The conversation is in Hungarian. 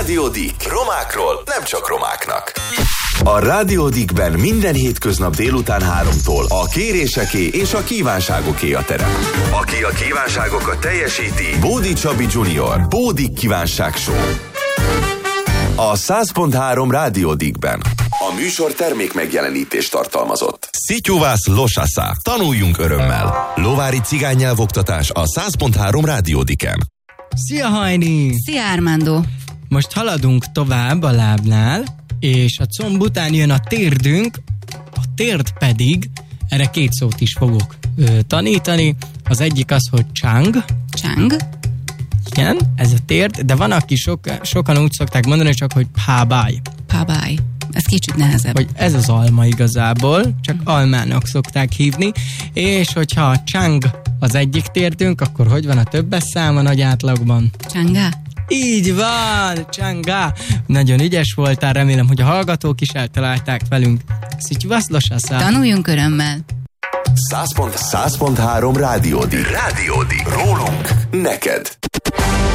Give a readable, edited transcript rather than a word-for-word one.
Rádió Dick. Romákról nem csak romáknak. A Rádió Dickben minden hétköznap délután 3-tól a kéréseké és a kívánságoké a terep. Aki a kívánságokat teljesíti, Bódi Csabi Junior. Bódi Kívánság Show. A 100.3 Rádió Dickben. A műsor termék megjelenítést tartalmazott. Szityuvász losasza. Tanuljunk örömmel. Lovári cigánynyelvoktatás a 100.3 Rádió Dicken. Szia Hajni! Szia Armando! Most haladunk tovább a lábnál, és a comb után jön a térdünk, a térd pedig, erre 2 szót is fogok tanítani. Az egyik az, hogy csang. Csang. Igen, ez a térd, de van, aki sokan úgy szokták mondani, csak hogy pábáj. Pábáj. Ez kicsit nehezebb. Hogy ez az alma igazából, csak almának szokták hívni, és hogyha a csang az egyik térdünk, akkor hogy van a többes száma nagy átlagban? Csangá. Így van, csangá. Nagyon ügyes voltál, remélem, hogy a hallgatók is eltalálták velünk. Szityuvász losasza. Tanuljunk örömmel. 100.3 Rádió Dick. Rádió Dick. Rólunk neked.